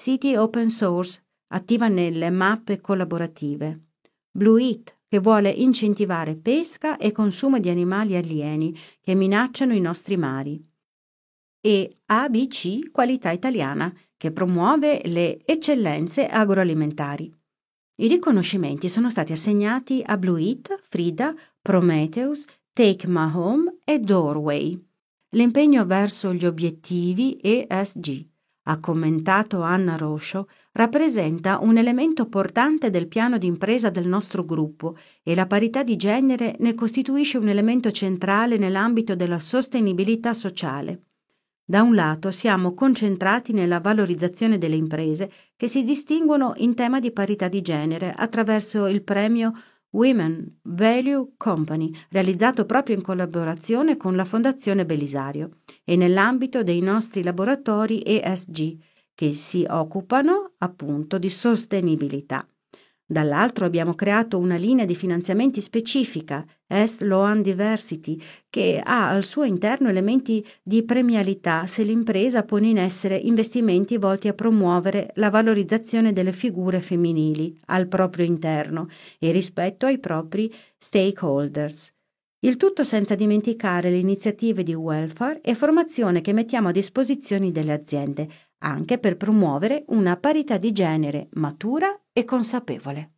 siti open source, attiva nelle mappe collaborative. Blueit, che vuole incentivare pesca e consumo di animali alieni che minacciano i nostri mari. E ABC Qualità Italiana, che promuove le eccellenze agroalimentari. I riconoscimenti sono stati assegnati a Blueit, Frida, Prometheus, Take My Home e Doorway. L'impegno verso gli obiettivi ESG, ha commentato Anna Roscio, rappresenta un elemento portante del piano di impresa del nostro gruppo e la parità di genere ne costituisce un elemento centrale nell'ambito della sostenibilità sociale. Da un lato siamo concentrati nella valorizzazione delle imprese che si distinguono in tema di parità di genere attraverso il premio Women Value Company, realizzato proprio in collaborazione con la Fondazione Belisario, e nell'ambito dei nostri laboratori ESG, che si occupano appunto di sostenibilità. Dall'altro abbiamo creato una linea di finanziamenti specifica, Sloan Diversity, che ha al suo interno elementi di premialità se l'impresa pone in essere investimenti volti a promuovere la valorizzazione delle figure femminili al proprio interno e rispetto ai propri stakeholders. Il tutto senza dimenticare le iniziative di welfare e formazione che mettiamo a disposizione delle aziende, anche per promuovere una parità di genere matura e consapevole.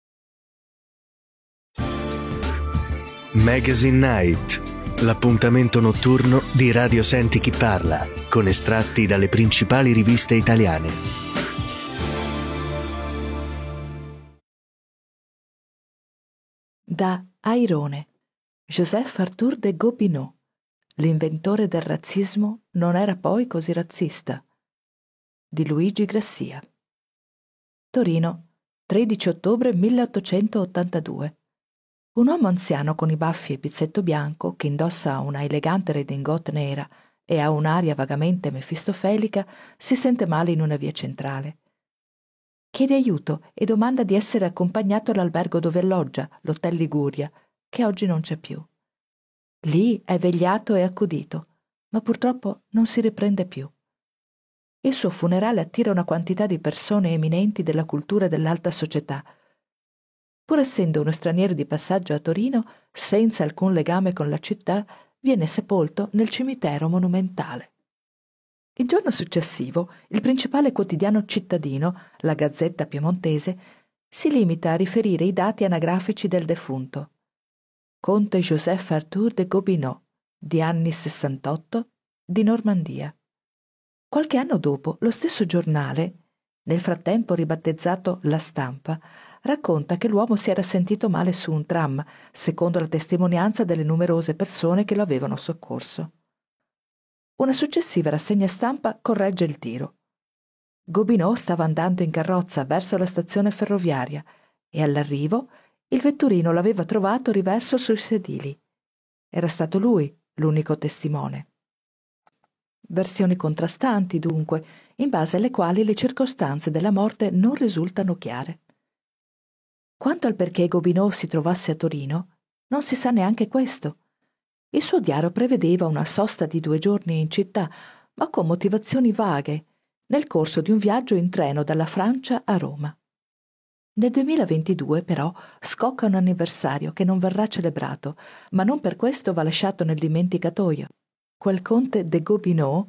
Magazine Night, l'appuntamento notturno di Radio Senti Chi Parla, con estratti dalle principali riviste italiane. Da Airone, Joseph Arthur de Gobineau, l'inventore del razzismo non era poi così razzista, di Luigi Grassia. Torino, 13 ottobre 1882. Un uomo anziano con i baffi e pizzetto bianco, che indossa una elegante redingote nera e ha un'aria vagamente mefistofelica, si sente male in una via centrale. Chiede aiuto e domanda di essere accompagnato all'albergo dove alloggia, l'Hotel Liguria, che oggi non c'è più. Lì è vegliato e accudito, ma purtroppo non si riprende più. Il suo funerale attira una quantità di persone eminenti della cultura e dell'alta società. Pur essendo uno straniero di passaggio a Torino, senza alcun legame con la città, viene sepolto nel cimitero monumentale. Il giorno successivo, il principale quotidiano cittadino, la Gazzetta Piemontese, si limita a riferire i dati anagrafici del defunto. Conte Joseph Arthur de Gobineau, di anni 68, di Normandia. Qualche anno dopo, lo stesso giornale, nel frattempo ribattezzato La Stampa, racconta che l'uomo si era sentito male su un tram, secondo la testimonianza delle numerose persone che lo avevano soccorso. Una successiva rassegna stampa corregge il tiro. Gobineau stava andando in carrozza verso la stazione ferroviaria e all'arrivo il vetturino l'aveva trovato riverso sui sedili. Era stato lui l'unico testimone. Versioni contrastanti, dunque, in base alle quali le circostanze della morte non risultano chiare. Quanto al perché Gobineau si trovasse a Torino, non si sa neanche questo. Il suo diario prevedeva una sosta di 2 giorni in città, ma con motivazioni vaghe, nel corso di un viaggio in treno dalla Francia a Roma. Nel 2022, però, scocca un anniversario che non verrà celebrato, ma non per questo va lasciato nel dimenticatoio. Quel conte de Gobineau,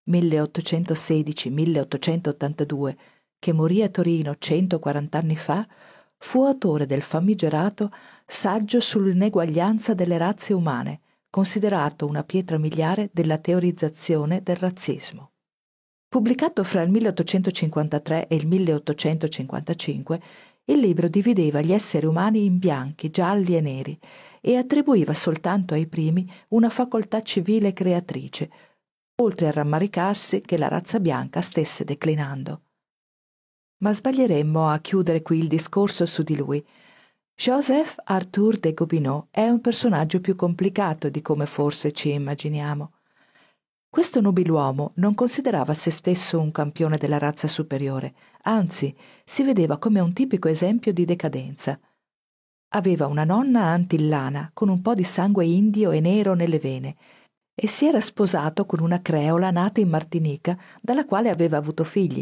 1816-1882, che morì a Torino 140 anni fa, fu autore del famigerato Saggio sull'ineguaglianza delle razze umane, considerato una pietra miliare della teorizzazione del razzismo. Pubblicato fra il 1853 e il 1855, il libro divideva gli esseri umani in bianchi, gialli e neri e attribuiva soltanto ai primi una facoltà civile creatrice, oltre a rammaricarsi che la razza bianca stesse declinando. Ma sbaglieremmo a chiudere qui il discorso su di lui. Joseph Arthur de Gobineau è un personaggio più complicato di come forse ci immaginiamo. Questo nobiluomo non considerava se stesso un campione della razza superiore, anzi, si vedeva come un tipico esempio di decadenza. Aveva una nonna antillana con un po' di sangue indio e nero nelle vene e si era sposato con una creola nata in Martinica dalla quale aveva avuto figli,